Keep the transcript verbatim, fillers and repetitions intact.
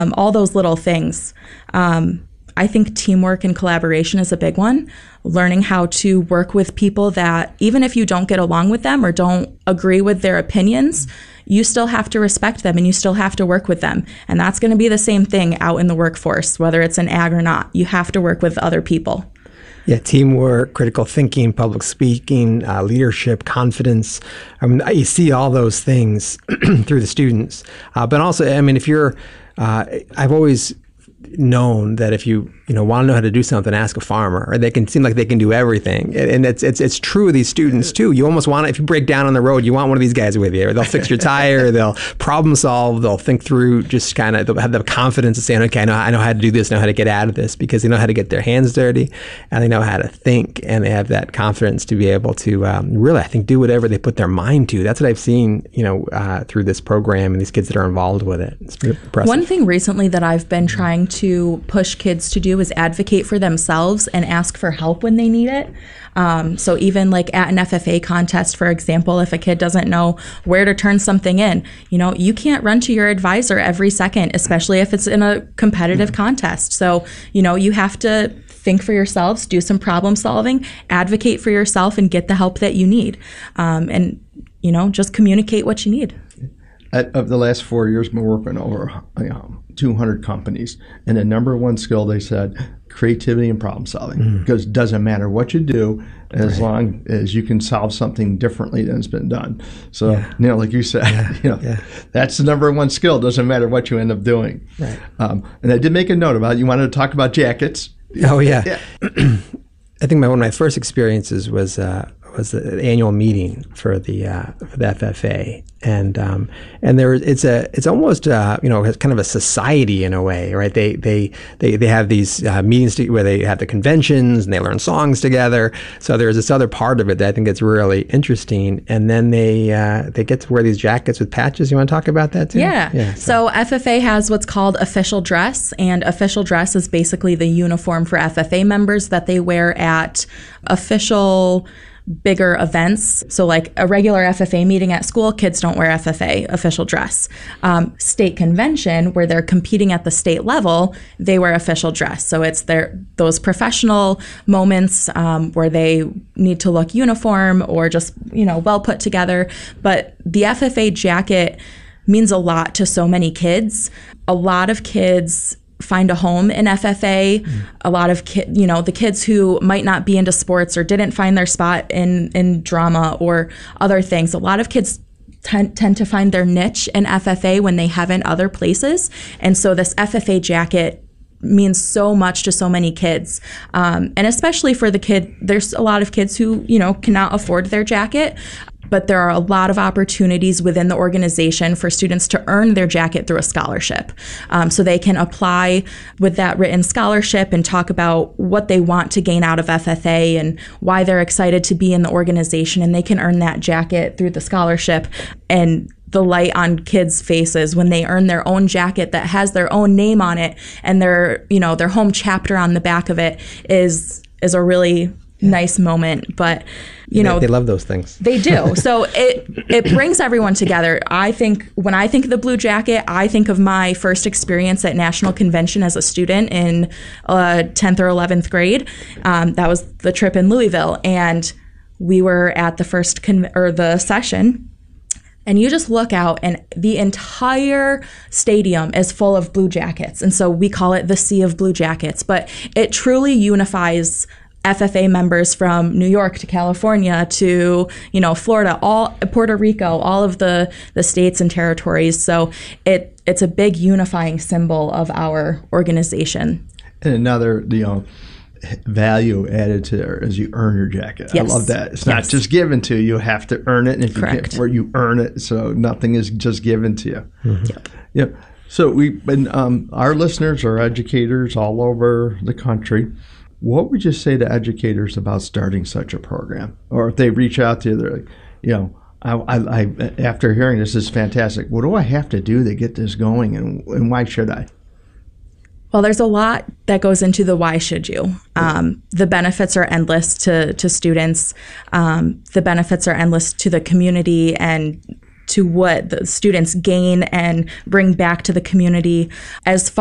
Um, all those little things. Um, I think teamwork and collaboration is a big one. Learning how to work with people that, even if you don't get along with them or don't agree with their opinions, you still have to respect them and you still have to work with them. And that's going to be the same thing out in the workforce, whether it's an ag or not. You have to work with other people. Yeah, teamwork, critical thinking, public speaking, uh, leadership, confidence. I mean, you see all those things through the students. Uh, but also, I mean, if you're, uh, I've always known that if you you know want to know how to do something, ask a farmer, or they can seem like they can do everything. And it's it's it's true of these students too. You almost want to, if you break down on the road, you want one of these guys with you. Or they'll fix your tire, they'll problem solve, they'll think through, just kind of, they'll have the confidence of saying, okay, I know I know how to do this, I know how to get out of this, because they know how to get their hands dirty and they know how to think, and they have that confidence to be able to um, really, I think, do whatever they put their mind to. That's what I've seen, you know, uh, through this program and these kids that are involved with it. It's pretty impressive. One thing recently that I've been trying to push kids to do is advocate for themselves and ask for help when they need it. Um, so even like at an F F A contest, for example, if a kid doesn't know where to turn something in, you know, you can't run to your advisor every second, especially if it's in a competitive mm-hmm. contest. So, you know, you have to think for yourselves, do some problem solving, advocate for yourself, and get the help that you need. Um, and, you know, just communicate what you need. At, of the last four years, I've been working over you know, two hundred companies, and the number one skill, they said, creativity and problem solving. Mm. Because it doesn't matter what you do, as right. long as you can solve something differently than it's been done. So, yeah. you know, like you said, yeah. you know, yeah. that's the number one skill. It doesn't matter what you end up doing. Right. Um, and I did make a note about it. You wanted to talk about jackets. Oh, yeah. yeah. I think my, one of my first experiences was uh, was the annual meeting for the uh, for the F F A, and um, and there it's a it's almost uh, you know kind of a society in a way, right? They they they they have these uh, meetings to, where they have the conventions and they learn songs together. So there's this other part of it that I think is really interesting. And then they uh, they get to wear these jackets with patches. You want to talk about that too? Yeah. yeah so. so F F A has what's called official dress, and official dress is basically the uniform for F F A members that they wear at official bigger events. So like a regular F F A meeting at school, kids don't wear F F A official dress. Um, state convention, where they're competing at the state level, they wear official dress. So it's their those professional moments um, where they need to look uniform or just, you know, well put together. But the F F A jacket means a lot to so many kids. A lot of kids find a home in F F A. Mm. A lot of kids, you know, the kids who might not be into sports or didn't find their spot in, in drama or other things. A lot of kids tend, tend to find their niche in F F A when they haven't other places. And so this F F A jacket means so much to so many kids. Um, and especially for the kid, there's a lot of kids who, you know, cannot afford their jacket. But there are a lot of opportunities within the organization for students to earn their jacket through a scholarship. Um, so they can apply with that written scholarship and talk about what they want to gain out of F F A and why they're excited to be in the organization. And they can earn that jacket through the scholarship. And the light on kids' faces when they earn their own jacket that has their own name on it and their, you know, their home chapter on the back of it is is a really yeah. nice moment. But you know, they, they love those things. They do. So it it brings everyone together. I think when I think of the blue jacket, I think of my first experience at National Convention as a student in uh, tenth or eleventh grade. Um, that was the trip in Louisville, and we were at the first con- or the session. And you just look out and the entire stadium is full of blue jackets. And so we call it the Sea of Blue Jackets. But it truly unifies F F A members from New York to California to, you know, Florida, all Puerto Rico, all of the, the states and territories. So it it's a big unifying symbol of our organization. And another, you know, value added to there is you earn your jacket. Yes. I love that. It's yes. not just given to you. You have to earn it. And if Correct. you get where you earn it, so nothing is just given to you. Mm-hmm. Yep. Yep. So we've been, um, our listeners are educators all over the country. What would you say to educators about starting such a program? Or if they reach out to you, they're like, you know, I, I, I after hearing this, this is fantastic. What do I have to do to get this going, and, and why should I? Well, there's a lot that goes into the why should you. Um, the benefits are endless to, to students. Um, the benefits are endless to the community and to what the students gain and bring back to the community. As far